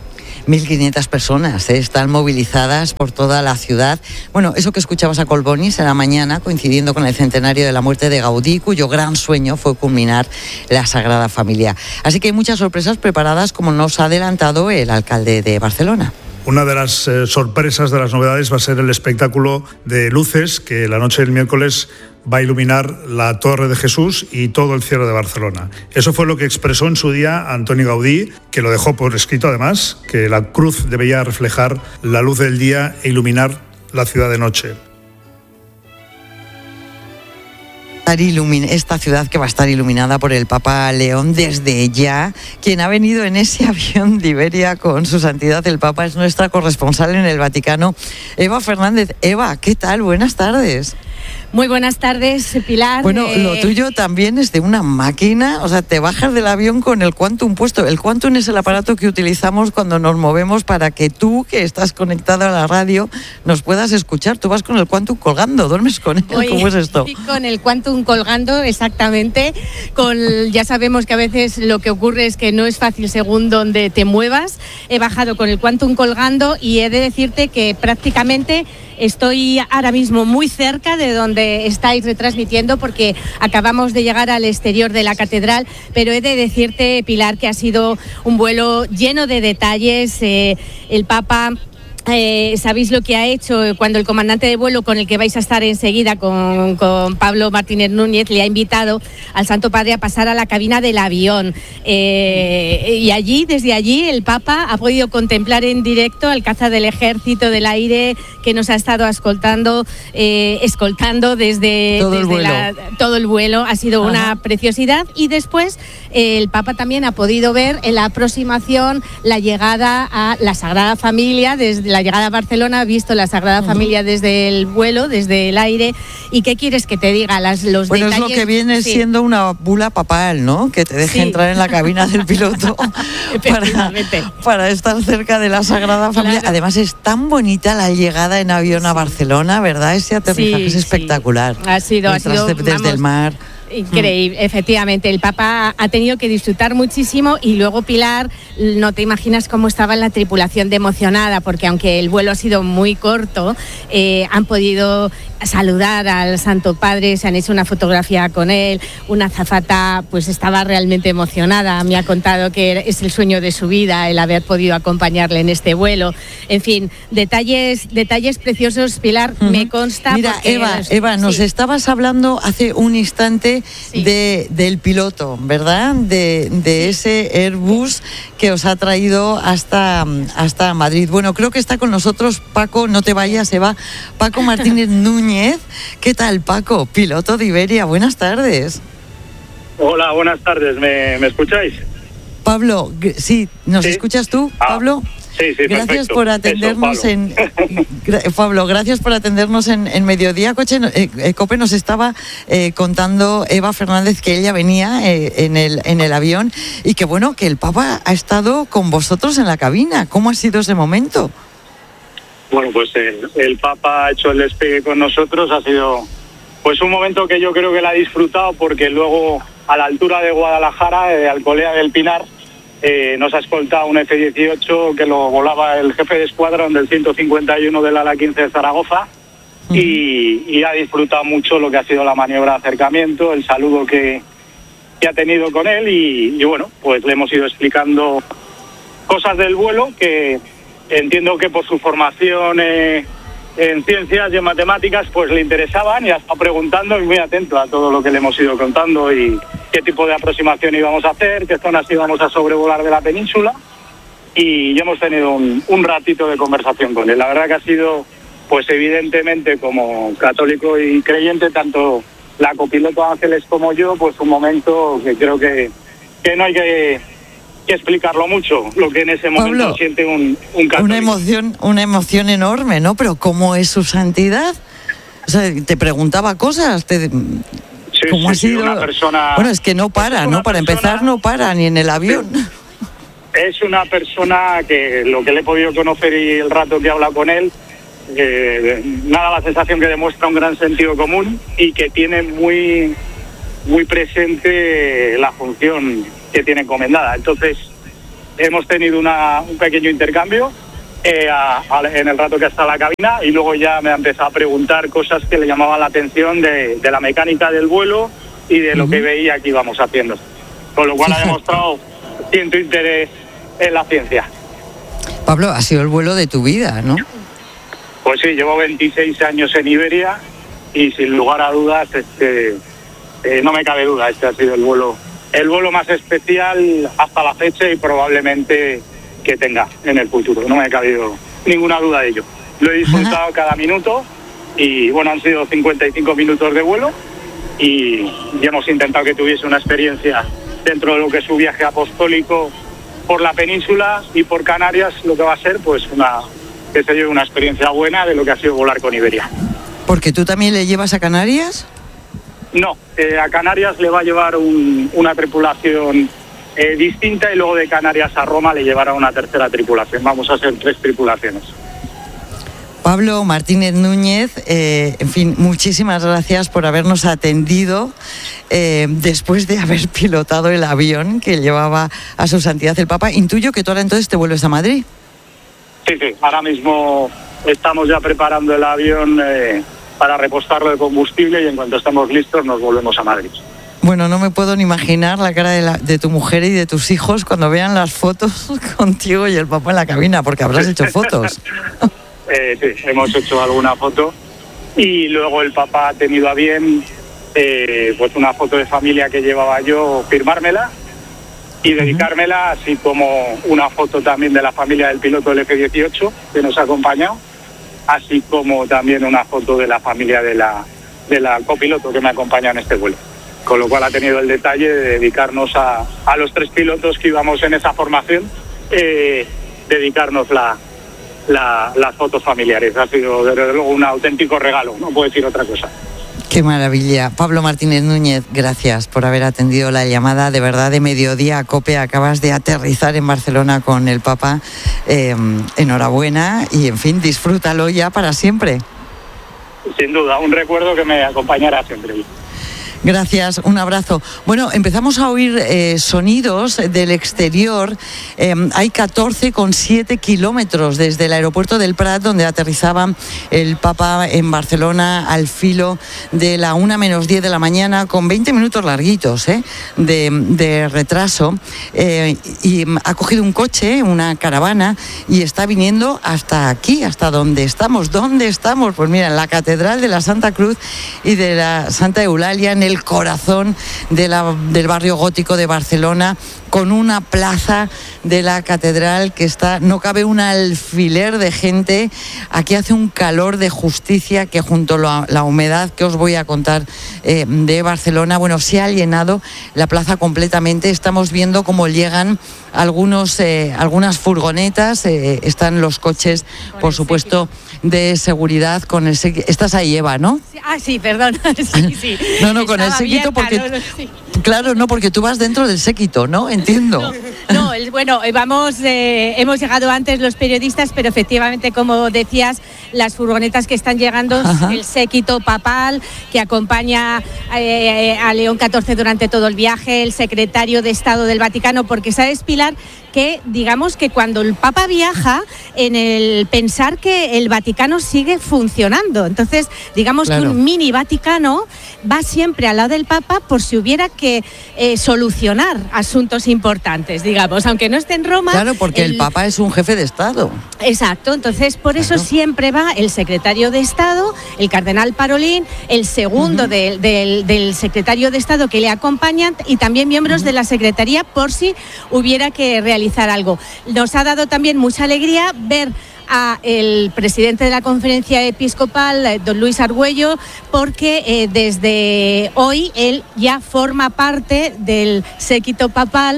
mil quinientas personas ¿eh? están movilizadas por toda la ciudad. Bueno, eso que escuchabas a Collboni será mañana, coincidiendo con el centenario de la muerte de Gaudí, cuyo gran sueño fue culminar la Sagrada Familia. Así que hay muchas sorpresas preparadas, como nos ha adelantado el alcalde de Barcelona. Una de las eh, sorpresas, de las novedades, va a ser el espectáculo de luces que la noche del miércoles va a iluminar la Torre de Jesús y todo el cielo de Barcelona. Eso fue lo que expresó en su día Antoni Gaudí, que lo dejó por escrito además, que la cruz debía reflejar la luz del día e iluminar la ciudad de noche. Esta ciudad que va a estar iluminada por el Papa León desde ya. Quien ha venido en ese avión de Iberia con su santidad el Papa es nuestra corresponsal en el Vaticano, Eva Fernández. Eva, ¿qué tal? Buenas tardes. Muy buenas tardes, Pilar. Bueno, eh... lo tuyo también es de una máquina, o sea, te bajas del avión con el Quantum puesto. El Quantum es el aparato que utilizamos cuando nos movemos para que tú, que estás conectado a la radio, nos puedas escuchar. Tú vas con el Quantum colgando, ¿duermes con él? Oye, ¿cómo es esto? Sí, con el Quantum colgando, exactamente. Con, ya sabemos que a veces lo que ocurre es que no es fácil según donde te muevas. He bajado con el Quantum colgando y he de decirte que prácticamente estoy ahora mismo muy cerca de donde estáis retransmitiendo, porque acabamos de llegar al exterior de la catedral, pero he de decirte, Pilar, que ha sido un vuelo lleno de detalles. Eh, el Papa... Eh, sabéis lo que ha hecho cuando el comandante de vuelo, con el que vais a estar enseguida, con, con Pablo Martínez Núñez, le ha invitado al Santo Padre a pasar a la cabina del avión, eh, y allí, desde allí, el Papa ha podido contemplar en directo al caza del Ejército del Aire, que nos ha estado escoltando eh, escoltando desde todo, desde el vuelo. La, todo el vuelo. Ha sido Ajá. una preciosidad. Y después eh, el Papa también ha podido ver en la aproximación la llegada a la Sagrada Familia. Desde la llegada a Barcelona ha visto la Sagrada uh-huh. Familia desde el vuelo, desde el aire. ¿Y qué quieres que te diga? Las, los bueno, detalles... es lo que viene sí. siendo una bula papal, ¿no? Que te deje sí. entrar en la cabina del piloto para, para estar cerca de la Sagrada Familia. Claro. Además es tan bonita la llegada en avión sí. a Barcelona, ¿verdad? Ese aterrizaje sí, es espectacular. Sí. Ha sido, ha sido de, desde vamos, el mar. Increíble, mm. efectivamente. El Papa ha tenido que disfrutar muchísimo y luego Pilar, no te imaginas cómo estaba la tripulación de emocionada, porque aunque el vuelo ha sido muy corto, eh, han podido saludar al Santo Padre, se han hecho una fotografía con él, una azafata pues estaba realmente emocionada, me ha contado que es el sueño de su vida el haber podido acompañarle en este vuelo. En fin, detalles detalles preciosos, Pilar, uh-huh. me consta. Mira, Eva, los... Eva, nos sí. estabas hablando hace un instante sí. de, del piloto, ¿verdad? De, de ese Airbus que os ha traído hasta, hasta Madrid. Bueno, creo que está con nosotros Paco, no te vayas, Eva, Paco Martínez Núñez. ¿Qué tal, Paco? Piloto de Iberia, buenas tardes. Hola, buenas tardes, ¿me, me escucháis? Pablo, sí, ¿nos ¿Sí? escuchas tú, ah, Pablo? Sí, sí, gracias perfecto. por atendernos Eso, en gra- Pablo, gracias por atendernos en, en Mediodía Coche. Eh, Cope nos estaba eh, contando Eva Fernández que ella venía eh, en el en el avión y que bueno, que el Papa ha estado con vosotros en la cabina. ¿Cómo ha sido ese momento? Bueno, pues el, el Papa ha hecho el despegue con nosotros, ha sido pues un momento que yo creo que la ha disfrutado, porque luego a la altura de Guadalajara, de Alcolea del Pinar, eh, nos ha escoltado un F dieciocho que lo volaba el jefe de escuadrón del ciento cincuenta y uno del ala quince de Zaragoza, uh-huh. y, y ha disfrutado mucho lo que ha sido la maniobra de acercamiento, el saludo que, que ha tenido con él, y, y bueno, pues le hemos ido explicando cosas del vuelo que entiendo que por su formación eh, en ciencias y en matemáticas pues le interesaban, y ha estado preguntando y muy atento a todo lo que le hemos ido contando y qué tipo de aproximación íbamos a hacer, qué zonas íbamos a sobrevolar de la península, y ya hemos tenido un, un ratito de conversación con él. La verdad que ha sido, pues evidentemente como católico y creyente, tanto la copiloto Ángeles como yo, pues un momento que creo que, que no hay que... que explicarlo mucho, lo que en ese momento Pablo, siente un, un católico. Una emoción, una emoción enorme, ¿no? Pero ¿cómo es su santidad? O sea, te preguntaba cosas, te, sí, ¿cómo sí, ha sido? Sí, una persona, bueno, es que no para, ¿no? Para persona, empezar no para, ni en el avión. Es una persona que lo que le he podido conocer y el rato que he hablado con él, eh, nada, la sensación que demuestra un gran sentido común y que tiene muy, muy presente la función que tiene encomendada. Entonces hemos tenido una, un pequeño intercambio eh, a, a, en el rato que está en la cabina, y luego ya me ha empezado a preguntar cosas que le llamaban la atención de, de la mecánica del vuelo y de lo uh-huh. que veía que íbamos haciendo, con lo cual ha demostrado cierto interés en la ciencia. Pablo, ha sido el vuelo de tu vida, ¿no? Pues sí, llevo veintiséis años en Iberia y sin lugar a dudas este, eh, no me cabe duda, este ha sido el vuelo el vuelo más especial hasta la fecha y probablemente que tenga en el futuro. No me ha cabido ninguna duda de ello. Lo he disfrutado uh-huh. cada minuto y bueno, han sido cincuenta y cinco minutos de vuelo y ya hemos intentado que tuviese una experiencia dentro de lo que es su viaje apostólico por la península y por Canarias, lo que va a ser pues una, que se lleve una experiencia buena de lo que ha sido volar con Iberia. ¿Porque tú también le llevas a Canarias? No, eh, a Canarias le va a llevar un, una tripulación eh, distinta y luego de Canarias a Roma le llevará una tercera tripulación. Vamos a ser tres tripulaciones. Pablo Martínez Núñez, eh, en fin, muchísimas gracias por habernos atendido eh, después de haber pilotado el avión que llevaba a su santidad el Papa. Intuyo que tú ahora entonces te vuelves a Madrid. Sí, sí, ahora mismo estamos ya preparando el avión eh, para repostarlo de combustible y en cuanto estemos listos nos volvemos a Madrid. Bueno, no me puedo ni imaginar la cara de, la, de tu mujer y de tus hijos cuando vean las fotos contigo y el Papa en la cabina, porque habrás hecho fotos. eh, sí, hemos hecho alguna foto y luego el Papa ha tenido a bien eh, pues una foto de familia que llevaba yo, firmármela y dedicármela, así como una foto también de la familia del piloto del F dieciocho que nos ha acompañado, así como también una foto de la familia de la, de la copiloto que me acompaña en este vuelo. Con lo cual ha tenido el detalle de dedicarnos a, a los tres pilotos que íbamos en esa formación, eh, dedicarnos la, la, las fotos familiares. Ha sido desde luego un auténtico regalo, no puedo decir otra cosa. Qué maravilla. Pablo Martínez Núñez, gracias por haber atendido la llamada de verdad de Mediodía a COPE. Acabas de aterrizar en Barcelona con el Papa. Eh, enhorabuena y, en fin, disfrútalo ya para siempre. Sin duda, un recuerdo que me acompañará siempre. Gracias, un abrazo. Bueno, empezamos a oír eh, sonidos del exterior. Eh, hay catorce coma siete kilómetros desde el aeropuerto del Prat, donde aterrizaba el Papa en Barcelona al filo de la una menos diez de la mañana, con veinte minutos larguitos eh, de, de retraso. Eh, y ha cogido un coche, una caravana, y está viniendo hasta aquí, hasta donde estamos. ¿Dónde estamos? Pues mira, en la Catedral de la Santa Cruz y de la Santa Eulalia, en el corazón de la, del barrio gótico de Barcelona, con una plaza de la catedral que está, no cabe un alfiler de gente. Aquí hace un calor de justicia que, junto a la humedad que os voy a contar eh, de Barcelona, bueno, se ha llenado la plaza completamente. Estamos viendo cómo llegan algunos, eh, algunas furgonetas, eh, están los coches, por supuesto, de seguridad con el séquito. Estás ahí, Eva, ¿no? Ah, sí, perdón. Sí, sí. No, no, con el séquito, porque... No, no, sí. Claro, no, porque tú vas dentro del séquito, ¿no? Entiendo. No, no bueno, vamos, eh, hemos llegado antes los periodistas, pero efectivamente, como decías, las furgonetas que están llegando, Ajá. el séquito papal que acompaña eh, a León catorce durante todo el viaje, el secretario de Estado del Vaticano, porque sabes, Pilar, que digamos que cuando el Papa viaja, en el pensar que el Vaticano sigue funcionando. Entonces, digamos claro. que un mini Vaticano va siempre al lado del Papa por si hubiera que eh, solucionar asuntos importantes, digamos, aunque no esté en Roma. Claro, porque el, el Papa es un jefe de Estado. Exacto, entonces por claro. eso siempre va el secretario de Estado, el cardenal Parolín, el segundo uh-huh. de, de, del secretario de Estado que le acompañan, y también miembros uh-huh. de la Secretaría por si hubiera que realizar algo. Nos ha dado también mucha alegría ver a el presidente de la Conferencia Episcopal, don Luis Argüello, porque eh, desde hoy él ya forma parte del séquito papal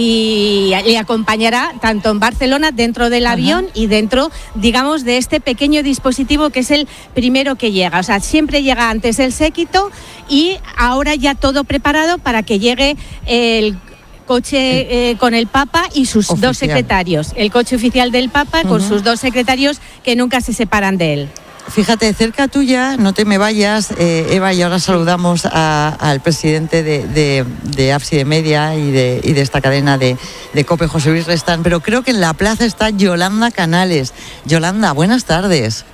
y le acompañará tanto en Barcelona, dentro del Ajá. avión, y dentro, digamos, de este pequeño dispositivo que es el primero que llega. O sea, siempre llega antes el séquito y ahora ya todo preparado para que llegue el coche eh, con el Papa y sus oficial. dos secretarios. El coche oficial del Papa uh-huh. con sus dos secretarios que nunca se separan de él. Fíjate, cerca tuya, no te me vayas, eh, Eva, y ahora saludamos a, al presidente de, de, de Ábside Media y de, y de esta cadena de, de COPE, José Luis Restán, pero creo que en la plaza está Yolanda Canales. Yolanda, buenas tardes.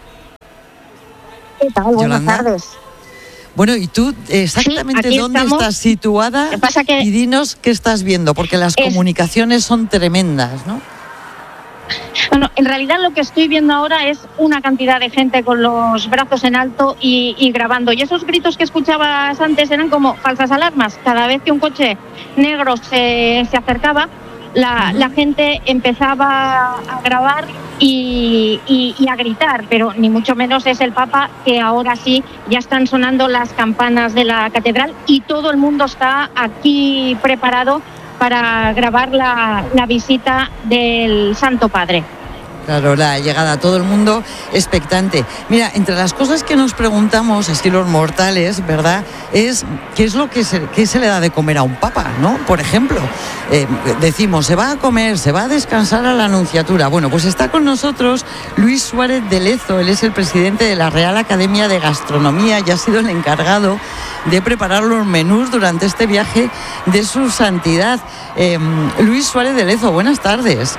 ¿Qué tal? Buenas Yolanda. tardes. Bueno, ¿y tú exactamente sí, dónde estamos. estás situada? ¿Qué pasa que... Y dinos qué estás viendo, porque las es... comunicaciones son tremendas, ¿no? Bueno, en realidad lo que estoy viendo ahora es una cantidad de gente con los brazos en alto y, y grabando. Y esos gritos que escuchabas antes eran como falsas alarmas. Cada vez que un coche negro se, se acercaba, la, uh-huh. la gente empezaba a grabar y, y, y a gritar, pero ni mucho menos es el Papa, que ahora sí ya están sonando las campanas de la catedral y todo el mundo está aquí preparado para grabar la, la visita del Santo Padre. Claro, la llegada, todo el mundo expectante. Mira, entre las cosas que nos preguntamos, así los mortales, ¿verdad?, es qué es lo que se, qué se le da de comer a un papa, ¿no? Por ejemplo, eh, decimos, se va a comer, se va a descansar a la Anunciatura. Bueno, pues está con nosotros Luis Suárez de Lezo, él es el presidente de la Real Academia de Gastronomía y ha sido el encargado de preparar los menús durante este viaje de su santidad. Eh, Luis Suárez de Lezo, buenas tardes.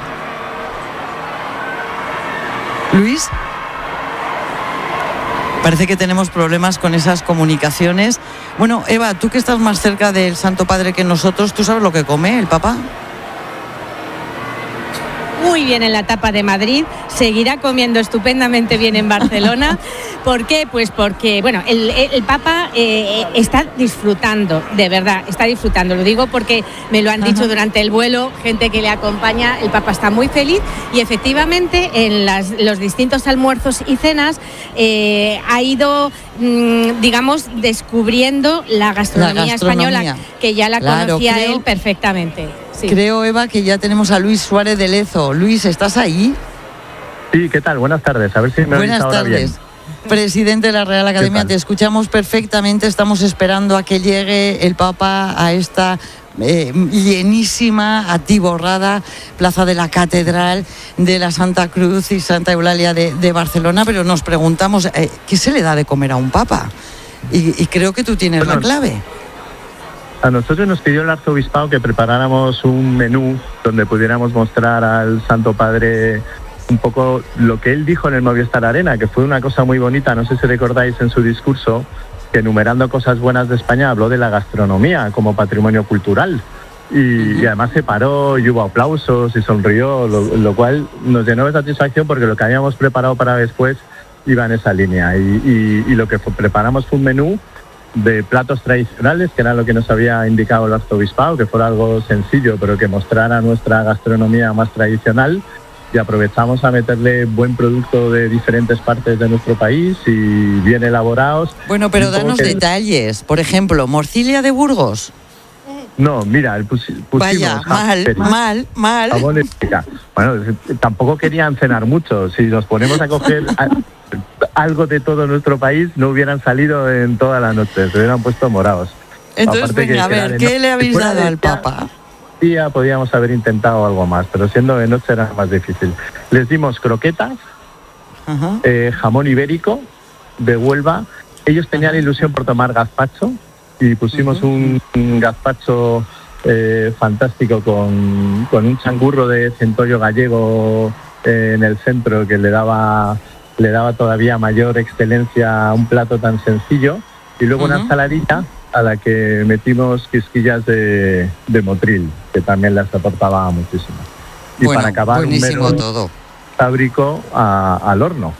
Luis, parece que tenemos problemas con esas comunicaciones. Bueno, Eva, tú que estás más cerca del Santo Padre que nosotros, ¿tú sabes lo que come el Papa? Muy bien en la etapa de Madrid, seguirá comiendo estupendamente bien en Barcelona. ¿Por qué? Pues porque, bueno, el, el Papa eh, está disfrutando, de verdad, está disfrutando. Lo digo porque me lo han dicho Ajá. durante el vuelo, gente que le acompaña. El Papa está muy feliz y efectivamente en las, los distintos almuerzos y cenas eh, ha ido, mmm, digamos, descubriendo la gastronomía, la gastronomía española, que ya la claro, conocía creo... él perfectamente. Sí. Creo, Eva, que ya tenemos a Luis Suárez de Lezo. Luis, ¿estás ahí? Sí, ¿qué tal? Buenas tardes. A ver si me Buenas ahora tardes. Bien. Presidente de la Real Academia, te escuchamos perfectamente. Estamos esperando a que llegue el Papa a esta eh, llenísima, atiborrada Plaza de la Catedral de la Santa Cruz y Santa Eulalia de, de Barcelona, pero nos preguntamos, eh, ¿qué se le da de comer a un Papa? Y, y creo que tú tienes bueno, la clave. A nosotros nos pidió el arzobispado que preparáramos un menú donde pudiéramos mostrar al Santo Padre un poco lo que él dijo en el Movistar Arena, que fue una cosa muy bonita. No sé si recordáis en su discurso que, enumerando cosas buenas de España, habló de la gastronomía como patrimonio cultural. Y, uh-huh. y además se paró y hubo aplausos y sonrió, lo, lo cual nos llenó de satisfacción porque lo que habíamos preparado para después iba en esa línea. Y, y, y lo que fue, preparamos fue un menú de platos tradicionales, que era lo que nos había indicado el arzobispado, que fuera algo sencillo, pero que mostrara nuestra gastronomía más tradicional, y aprovechamos a meterle buen producto de diferentes partes de nuestro país y bien elaborados. Bueno, pero danos que... detalles. Por ejemplo, morcilla de Burgos. No, mira, pusi- pusimos... Vaya, mal, mal, mal. Bueno, tampoco querían cenar mucho. Si nos ponemos a coger a, algo de todo nuestro país, no hubieran salido en toda la noche, se hubieran puesto morados. Entonces, Aparte venga, que, a ver, ¿qué no... le habéis dado al Papa? Día podíamos haber intentado algo más, pero siendo de noche era más difícil. Les dimos croquetas, uh-huh. eh, jamón ibérico de Huelva. Ellos tenían ilusión por tomar gazpacho y pusimos uh-huh. un, un gazpacho eh, fantástico con, con un changurro de centollo gallego eh, en el centro, que le daba le daba todavía mayor excelencia a un plato tan sencillo, y luego uh-huh. una ensaladita a la que metimos quisquillas de, de motril, que también les aportaba muchísimo. Y bueno, para acabar, un mero todo. Tábrico a, al horno.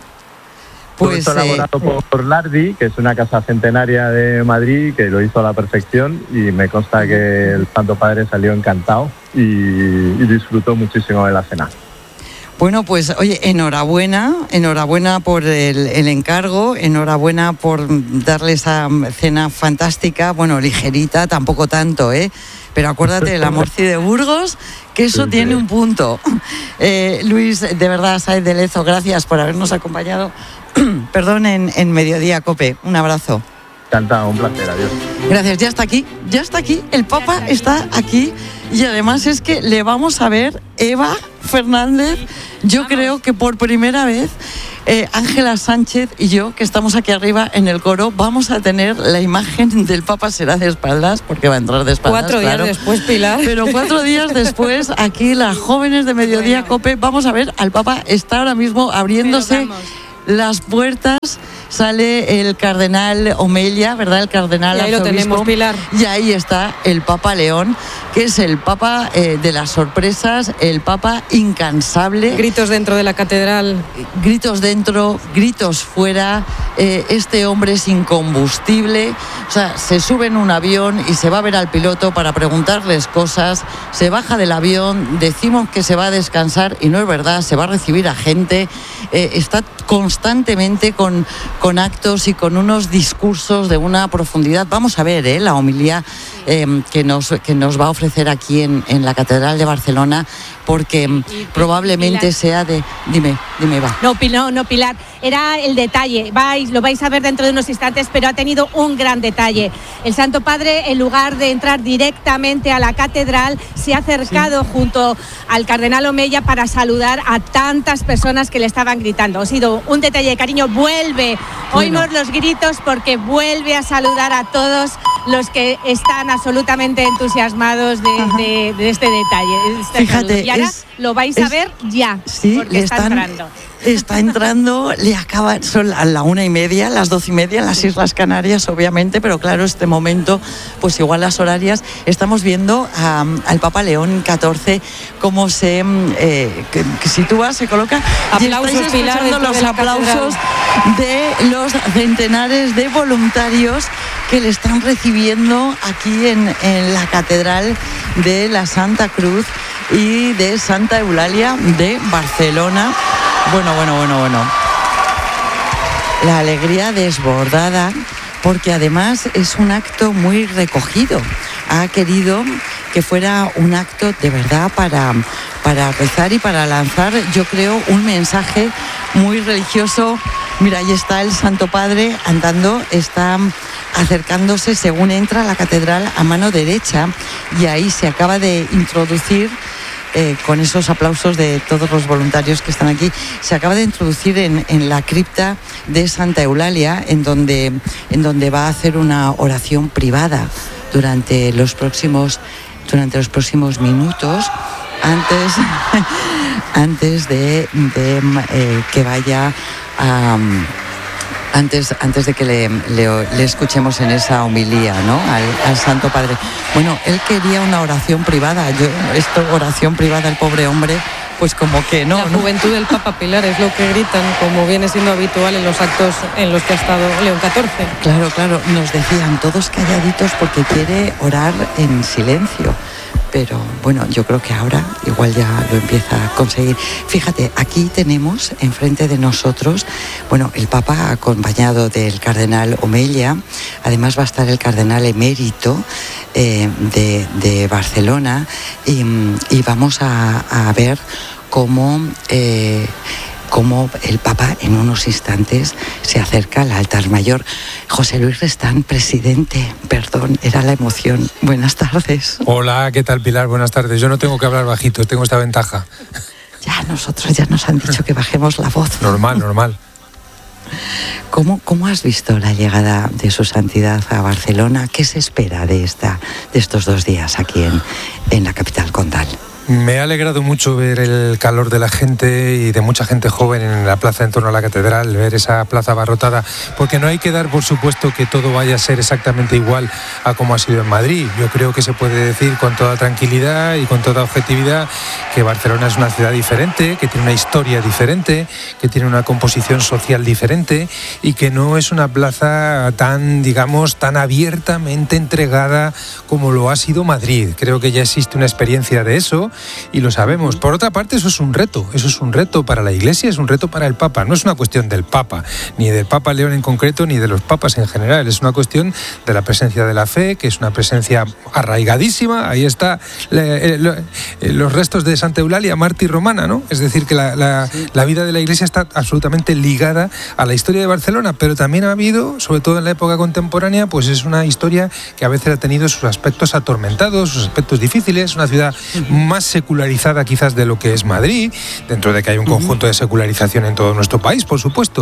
Pues, todo esto elaborado eh, por Lardi, que es una casa centenaria de Madrid, que lo hizo a la perfección, y me consta que el Santo Padre salió encantado y, y disfrutó muchísimo de la cena. Bueno, pues oye, enhorabuena, enhorabuena por el, el encargo, enhorabuena por darle esa cena fantástica, bueno, ligerita, tampoco tanto, ¿eh? Pero acuérdate de la morcilla de Burgos, que eso sí, tiene sí. un punto. Eh, Luis, de verdad, Saez de Lezo, gracias por habernos acompañado, perdón, en, en Mediodía Cope. Un abrazo. Encantado, un placer, adiós. Gracias, ya está aquí, ya está aquí, el Papa está aquí, y además es que le vamos a ver, Eva Fernández, yo vamos. creo que por primera vez, Ángela eh, Sánchez y yo, que estamos aquí arriba en el coro, vamos a tener la imagen del Papa, será de espaldas, porque va a entrar de espaldas. Cuatro claro. días después, Pilar. Pero cuatro días después, aquí las jóvenes de Mediodía Cope, vamos a ver al Papa, está ahora mismo abriéndose las puertas. Sale el cardenal Omeya, ¿verdad? El cardenal y ahí arzobispo. Lo tenemos, Pilar. Y ahí está el Papa León, que es el Papa eh, de las sorpresas, el Papa incansable. Gritos dentro de la catedral. Gritos dentro, gritos fuera. Eh, este hombre es incombustible. O sea, se sube en un avión y se va a ver al piloto para preguntarles cosas. Se baja del avión, decimos que se va a descansar y no es verdad, se va a recibir a gente. Eh, está constantemente con... con actos y con unos discursos de una profundidad. Vamos a ver ¿eh? la homilía eh, que, nos, que nos va a ofrecer aquí en, en la Catedral de Barcelona, porque y, probablemente Pilar. sea de... Dime, dime, va. No, no, no, Pilar, era el detalle. Vais, lo vais a ver dentro de unos instantes, pero ha tenido un gran detalle. El Santo Padre, en lugar de entrar directamente a la Catedral, se ha acercado sí. junto al cardenal Omeya para saludar a tantas personas que le estaban gritando. Ha sido un detalle de cariño. Vuelve, bueno. oímos los gritos porque vuelve a saludar a todos los que están absolutamente entusiasmados de, de, de este detalle. De este Fíjate, y ahora es, lo vais es, a ver ya, sí, porque le está están, entrando. Está entrando, le acaba, son a la una y media, las doce y media en las Islas Canarias, obviamente, pero claro, este momento, pues igual las horarias, estamos viendo a, al Papa León catorce cómo se eh, que, que sitúa, se coloca. Aplausos, y estáis Pilar, escuchando los de aplausos de los centenares de voluntarios que le están recibiendo aquí en, en la Catedral de la Santa Cruz y de Santa Eulalia de Barcelona. Bueno, bueno, bueno, bueno. La alegría desbordada, porque además es un acto muy recogido. Ha querido que fuera un acto de verdad para, para rezar y para lanzar, yo creo, un mensaje muy religioso. Mira, ahí está el Santo Padre andando, está acercándose según entra a la catedral a mano derecha, y ahí se acaba de introducir. Eh, con esos aplausos de todos los voluntarios que están aquí, se acaba de introducir en, en la cripta de Santa Eulalia, en donde, en donde va a hacer una oración privada durante los próximos, durante los próximos minutos, antes, antes de, de eh, que vaya a... Antes, antes de que le, le, le escuchemos en esa homilía, ¿no? Al, al Santo Padre. Bueno, él quería una oración privada. Yo, esto, oración privada, el pobre hombre, pues como que no. La ¿no? juventud del Papa Pilar es lo que gritan, como viene siendo habitual en los actos en los que ha estado León catorce. Claro, claro, nos decían todos calladitos porque quiere orar en silencio. Pero bueno, yo creo que ahora igual ya lo empieza a conseguir. Fíjate, aquí tenemos enfrente de nosotros, bueno, el Papa acompañado del cardenal Omella, además va a estar el cardenal emérito eh, de, de Barcelona y, y vamos a, a ver cómo... Eh, cómo el Papa en unos instantes se acerca al altar mayor. José Luis Restán, presidente, perdón, era la emoción. Buenas tardes. Hola, ¿qué tal, Pilar? Buenas tardes. Yo no tengo que hablar bajito, tengo esta ventaja. Ya, nosotros ya nos han dicho que bajemos la voz. Normal, normal. ¿Cómo, ¿Cómo has visto la llegada de su santidad a Barcelona? ¿Qué se espera de, esta, de estos dos días aquí en, en la capital condal? Me ha alegrado mucho ver el calor de la gente y de mucha gente joven en la plaza en torno a la catedral, ver esa plaza abarrotada, porque no hay que dar por supuesto que todo vaya a ser exactamente igual a como ha sido en Madrid. Yo creo que se puede decir con toda tranquilidad y con toda objetividad que Barcelona es una ciudad diferente, que tiene una historia diferente, que tiene una composición social diferente y que no es una plaza tan, digamos, tan abiertamente entregada como lo ha sido Madrid. Creo que ya existe una experiencia de eso y lo sabemos. Por otra parte, eso es un reto, eso es un reto para la Iglesia, es un reto para el Papa. No es una cuestión del Papa, ni del Papa León en concreto, ni de los papas en general. Es una cuestión de la presencia de la fe, que es una presencia arraigadísima. Ahí está le, le, los restos de Santa Eulalia, mártir romana, ¿no? Es decir, que la, la, sí. la vida de la Iglesia está absolutamente ligada a la historia de Barcelona, pero también ha habido, sobre todo en la época contemporánea, pues es una historia que a veces ha tenido sus aspectos atormentados, sus aspectos difíciles, una ciudad uh-huh. más secularizada quizás de lo que es Madrid, dentro de que hay un conjunto de secularización en todo nuestro país, por supuesto.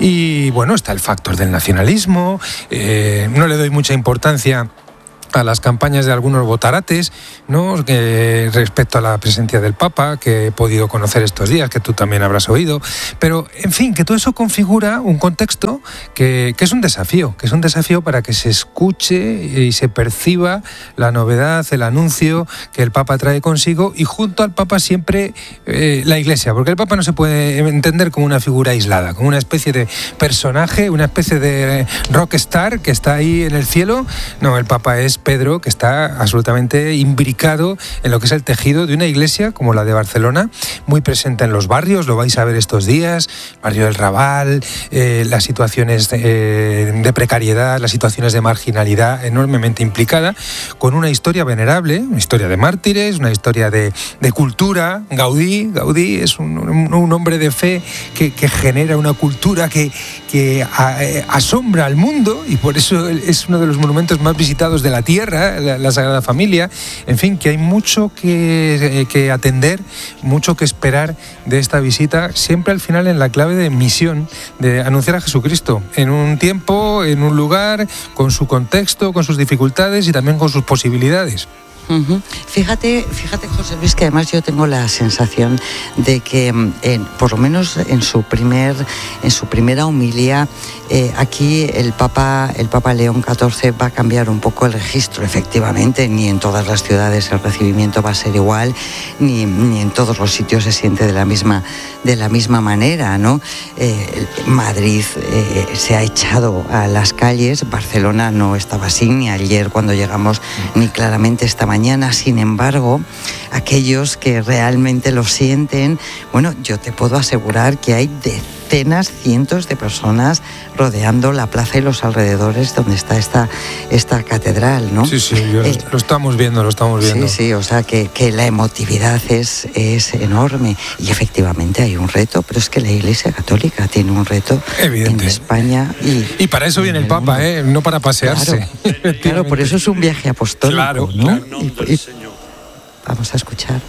Y bueno, está el factor del nacionalismo, eh, no le doy mucha importancia a las campañas de algunos botarates, ¿no? Que respecto a la presencia del Papa, que he podido conocer estos días, que tú también habrás oído, pero en fin, que todo eso configura un contexto que, que es un desafío, que es un desafío para que se escuche y se perciba la novedad, el anuncio que el Papa trae consigo, y junto al Papa siempre eh, la Iglesia, porque el Papa no se puede entender como una figura aislada, como una especie de personaje, una especie de rockstar que está ahí en el cielo. No, el Papa es Pedro, que está absolutamente imbricado en lo que es el tejido de una iglesia como la de Barcelona, muy presente en los barrios, lo vais a ver estos días, barrio del Raval, eh, las situaciones de, de precariedad, las situaciones de marginalidad enormemente implicada, con una historia venerable, una historia de mártires, una historia de, de cultura. Gaudí, Gaudí es un, un, un hombre de fe que, que genera una cultura que, que a, eh, asombra al mundo, y por eso es uno de los monumentos más visitados de la tierra, la, la Sagrada Familia. En fin, que hay mucho que, que atender, mucho que esperar de esta visita, siempre al final en la clave de misión, de anunciar a Jesucristo en un tiempo, en un lugar, con su contexto, con sus dificultades y también con sus posibilidades. Uh-huh. Fíjate, fíjate, José Luis, que además yo tengo la sensación de que, en, por lo menos en su primer, en su primera homilía, eh, aquí el Papa, el Papa León catorce va a cambiar un poco el registro. Efectivamente, ni en todas las ciudades el recibimiento va a ser igual, ni, ni en todos los sitios se siente de la misma, de la misma manera, ¿no? Eh, Madrid eh, se ha echado a las calles, Barcelona no estaba así, ni ayer cuando llegamos, ni claramente esta mañana. Mañana, sin embargo, aquellos que realmente lo sienten, bueno, yo te puedo asegurar que hay decenas, cientos de personas rodeando la plaza y los alrededores donde está esta, esta catedral, ¿no? Sí, sí, yo eh, lo estamos viendo, lo estamos viendo. Sí, sí, o sea que, que la emotividad es, es enorme y efectivamente hay un reto, pero es que la Iglesia Católica tiene un reto evidente en España. Y, y para eso viene el Papa, ¿eh? No para pasearse. Claro, claro, por eso es un viaje apostólico, claro, ¿no? Claro. Y, y, vamos a escuchar.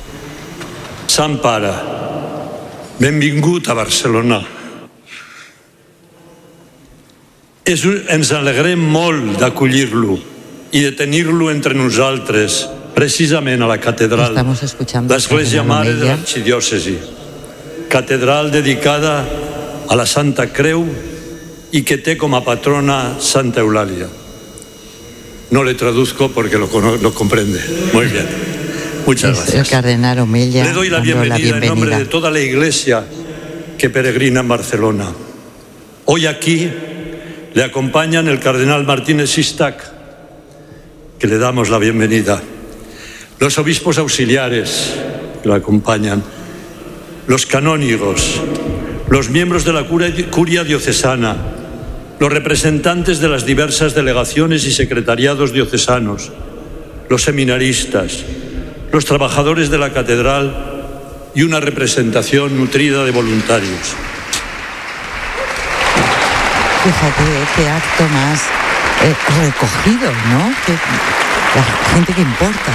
Sant Pare, benvingut a Barcelona. És, ens alegrem molt d'acollir-lo i de tenir-lo entre nosaltres, precisament a la catedral, l'Església Mare de l'Arxidiòcesi, catedral dedicada a la Santa Creu y que té com a patrona Santa Eulalia. No le traduzco porque lo, lo comprende. Muy bien. Muchas gracias. El cardenal Omella. Le doy la bienvenida, la bienvenida en nombre de toda la Iglesia que peregrina en Barcelona. Hoy aquí le acompañan el cardenal Martínez Sistac, que le damos la bienvenida, los obispos auxiliares que lo acompañan, los canónigos, los miembros de la curia diocesana, los representantes de las diversas delegaciones y secretariados diocesanos, los seminaristas, los trabajadores de la catedral y una representación nutrida de voluntarios. Fíjate qué acto más eh, recogido, ¿no? Que, la gente que importa.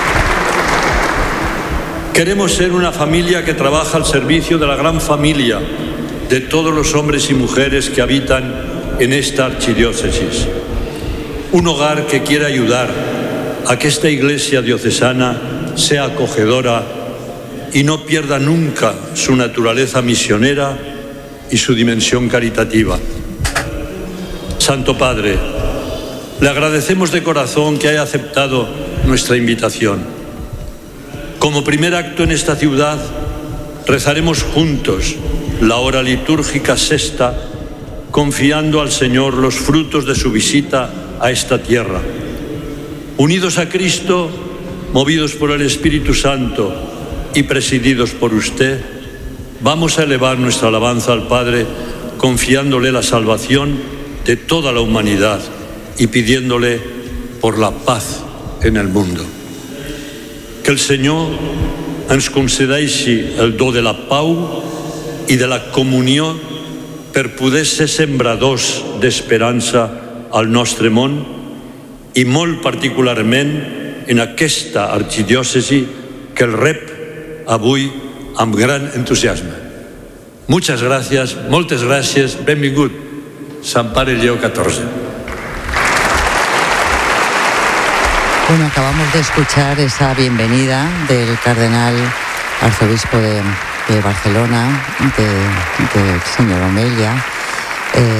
Queremos ser una familia que trabaja al servicio de la gran familia de todos los hombres y mujeres que habitan en esta archidiócesis. Un hogar que quiere ayudar a que esta iglesia diocesana sea acogedora y no pierda nunca su naturaleza misionera y su dimensión caritativa. Santo Padre, le agradecemos de corazón que haya aceptado nuestra invitación. Como primer acto en esta ciudad, rezaremos juntos la hora litúrgica sexta, confiando al Señor los frutos de su visita a esta tierra. Unidos a Cristo, movidos por el Espíritu Santo y presididos por usted, vamos a elevar nuestra alabanza al Padre, confiándole la salvación de toda la humanidad y pidiéndole por la paz en el mundo. Que el Senyor ens concedeixi el do de la pau i de la comunió per poder ser sembradors d'esperança al nostre món i molt particularment en aquesta arxidiòcesi que el rep avui amb gran entusiasme. Muchas gracias, moltes gràcies, benvingut, Sant Pare Lleó catorze. Bueno, acabamos de escuchar esa bienvenida del cardenal arzobispo de, de Barcelona, del de señor Omella. Eh,